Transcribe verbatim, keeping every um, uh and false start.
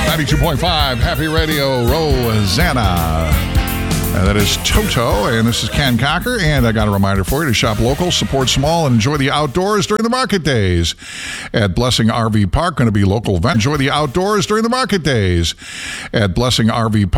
ninety-two point five Happy Radio, Rosanna. And that is Toto, and this is Ken Cocker, and I got a reminder for you to shop local, support small, and enjoy the outdoors during the market days. At Blessing R V Park, going to be local event. Enjoy the outdoors during the market days. At Blessing R V Park.